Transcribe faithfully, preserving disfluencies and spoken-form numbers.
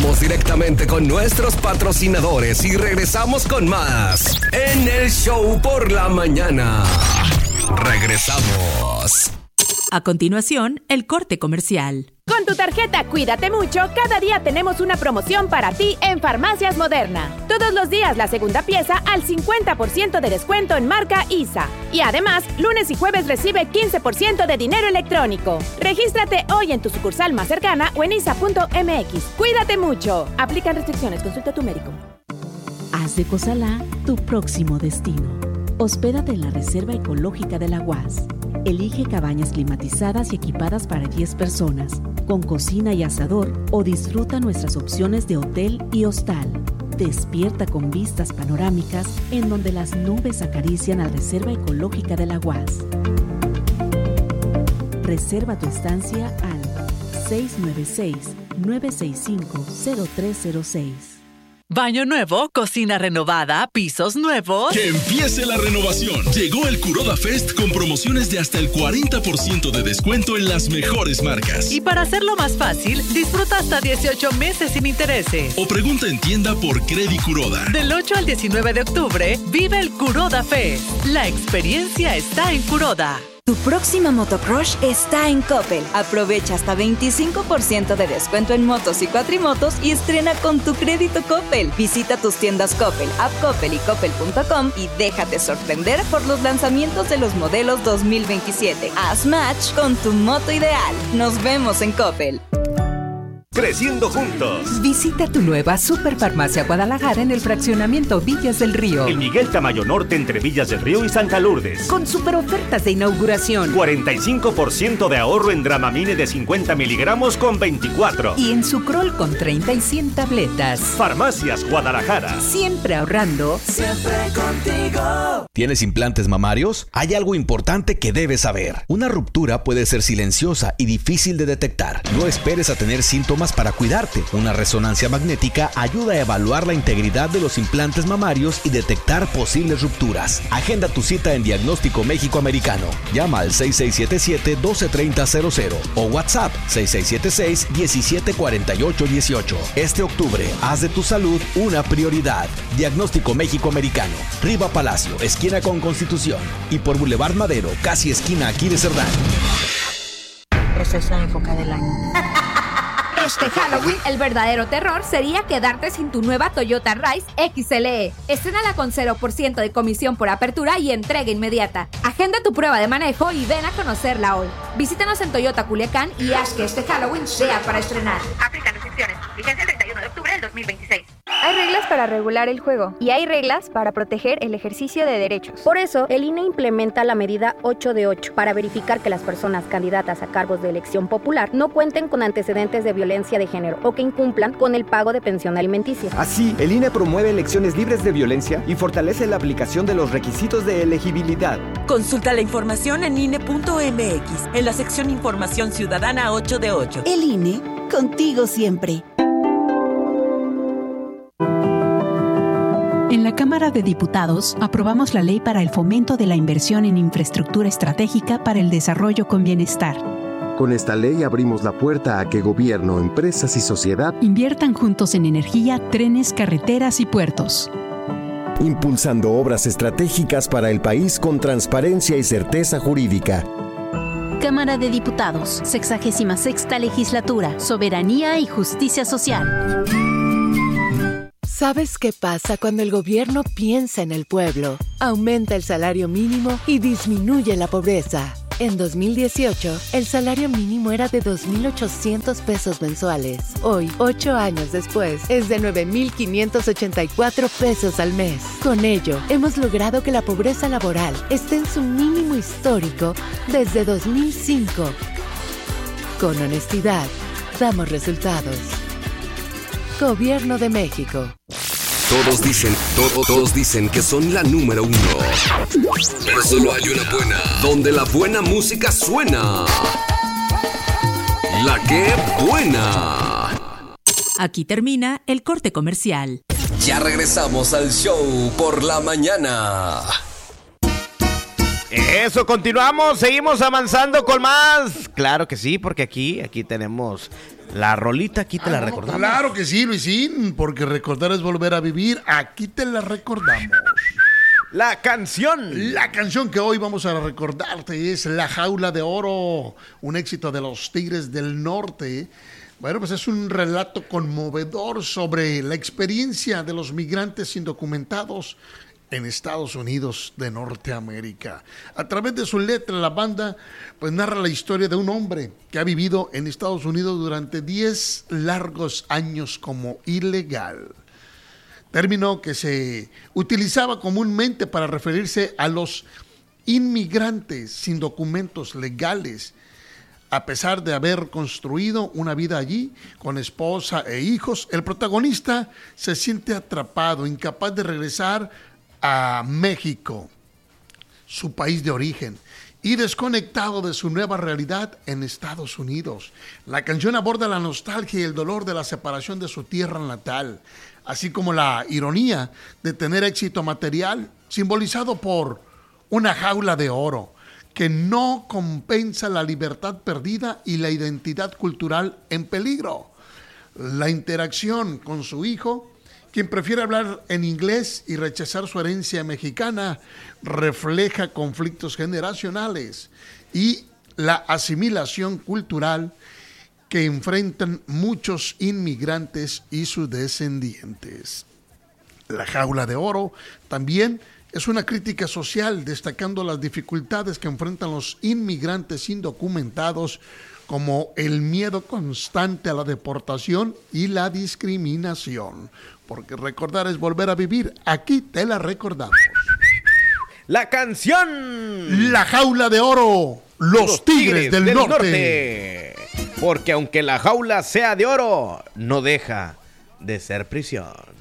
Vamos directamente con nuestros patrocinadores y regresamos con más en el show por la mañana. Regresamos. A continuación, el corte comercial. Con tu tarjeta Cuídate Mucho, cada día tenemos una promoción para ti en Farmacias Moderna. Todos los días la segunda pieza al cincuenta por ciento de descuento en marca I S A. Y además, lunes y jueves recibe quince por ciento de dinero electrónico. Regístrate hoy en tu sucursal más cercana o en isa punto m x. Cuídate Mucho. Aplican restricciones. Consulta a tu médico. Haz de Cozalá tu próximo destino. Hospédate en la Reserva Ecológica de la U A S. Elige cabañas climatizadas y equipadas para diez personas, con cocina y asador, o disfruta nuestras opciones de hotel y hostal. Despierta con vistas panorámicas en donde las nubes acarician a la Reserva Ecológica de la U A S. Reserva tu estancia al seis nueve seis, nueve seis cinco, cero tres cero seis. Baño nuevo, cocina renovada, pisos nuevos. ¡Que empiece la renovación! Llegó el Kuroda Fest con promociones de hasta el cuarenta por ciento de descuento en las mejores marcas. Y para hacerlo más fácil, disfruta hasta dieciocho meses sin intereses. O pregunta en tienda por Credit Kuroda. Del ocho al diecinueve de octubre, vive el Kuroda Fest. La experiencia está en Kuroda. Tu próxima motocross está en Coppel. Aprovecha hasta veinticinco por ciento de descuento en motos y cuatrimotos y estrena con tu crédito Coppel. Visita tus tiendas Coppel, App Coppel y Coppel punto com y déjate sorprender por los lanzamientos de los modelos dos mil veintisiete. Haz match con tu moto ideal. Nos vemos en Coppel. Creciendo juntos. Visita tu nueva Superfarmacia Guadalajara en el fraccionamiento Villas del Río. En Miguel Tamayo Norte, entre Villas del Río y Santa Lourdes. Con super ofertas de inauguración. cuarenta y cinco por ciento de ahorro en Dramamine de cincuenta miligramos con veinticuatro. Y en Sucrol con treinta y cien tabletas. Farmacias Guadalajara. Siempre ahorrando. Siempre contigo. ¿Tienes implantes mamarios? Hay algo importante que debes saber. Una ruptura puede ser silenciosa y difícil de detectar. No esperes a tener síntomas para cuidarte. Una resonancia magnética ayuda a evaluar la integridad de los implantes mamarios y detectar posibles rupturas. Agenda tu cita en Diagnóstico México Americano. Llama al seis seis siete siete, uno dos tres cero cero cero o WhatsApp seis seis siete seis, diecisiete cuarenta y ocho dieciocho. Este octubre, haz de tu salud una prioridad. Diagnóstico México Americano. Riva Palacio, esquina con Constitución. Y por Boulevard Madero, casi esquina aquí de Cerdán. Es esa época del año. Este Halloween, el verdadero terror sería quedarte sin tu nueva Toyota Rise X L E. Estrénala con cero por ciento de comisión por apertura y entrega inmediata. Agenda tu prueba de manejo y ven a conocerla hoy. Visítanos en Toyota Culiacán y haz que este Halloween sea para estrenar. Aplican restricciones. Vigencia el treinta y uno de octubre del dos mil veintiséis. Hay reglas para regular el juego y hay reglas para proteger el ejercicio de derechos. Por eso, el I N E implementa la medida ocho de ocho para verificar que las personas candidatas a cargos de elección popular no cuenten con antecedentes de violencia de género o que incumplan con el pago de pensión alimenticia. Así, el I N E promueve elecciones libres de violencia y fortalece la aplicación de los requisitos de elegibilidad. Consulta la información en I N E punto m x en la sección Información Ciudadana ocho de ocho. El I N E, contigo siempre. En la Cámara de Diputados aprobamos la Ley para el Fomento de la Inversión en Infraestructura Estratégica para el Desarrollo con Bienestar. Con esta ley abrimos la puerta a que gobierno, empresas y sociedad inviertan juntos en energía, trenes, carreteras y puertos. Impulsando obras estratégicas para el país con transparencia y certeza jurídica. Cámara de Diputados, sexagésima sexta Legislatura, Soberanía y Justicia Social. ¿Sabes qué pasa cuando el gobierno piensa en el pueblo? Aumenta el salario mínimo y disminuye la pobreza. En dos mil dieciocho, el salario mínimo era de dos mil ochocientos pesos mensuales. Hoy, ocho años después, es de nueve mil quinientos ochenta y cuatro pesos al mes. Con ello, hemos logrado que la pobreza laboral esté en su mínimo histórico desde dos mil cinco. Con honestidad, damos resultados. Gobierno de México. Todos dicen, todo, todos dicen que son la número uno. Pero solo hay una buena, donde la buena música suena. La que buena. Aquí termina el corte comercial. Ya regresamos al show por la mañana. Eso, continuamos, seguimos avanzando con más. Claro que sí, porque aquí, aquí tenemos La rolita aquí te ah, la recordamos. Claro que sí, Luisín, porque recordar es volver a vivir. Aquí te la recordamos. La canción. La canción que hoy vamos a recordarte es La Jaula de Oro, un éxito de los Tigres del Norte. Bueno, pues es un relato conmovedor sobre la experiencia de los migrantes indocumentados en Estados Unidos de Norteamérica. A través de su letra, la banda pues narra la historia de un hombre que ha vivido en Estados Unidos durante diez largos años como ilegal. Término que se utilizaba comúnmente para referirse a los inmigrantes sin documentos legales. A pesar de haber construido una vida allí, con esposa e hijos, el protagonista se siente atrapado, incapaz de regresar a México, su país de origen, y desconectado de su nueva realidad en Estados Unidos. La canción aborda la nostalgia y el dolor de la separación de su tierra natal, así como la ironía de tener éxito material, simbolizado por una jaula de oro, que no compensa la libertad perdida y la identidad cultural en peligro. La interacción con su hijo, quien prefiere hablar en inglés y rechazar su herencia mexicana, refleja conflictos generacionales y la asimilación cultural que enfrentan muchos inmigrantes y sus descendientes. La Jaula de Oro también es una crítica social, destacando las dificultades que enfrentan los inmigrantes indocumentados, como el miedo constante a la deportación y la discriminación. Porque recordar es volver a vivir. Aquí te la recordamos. La canción. La Jaula de Oro. Los, los Tigres, tigres del, del norte. norte. Porque aunque la jaula sea de oro, no deja de ser prisión.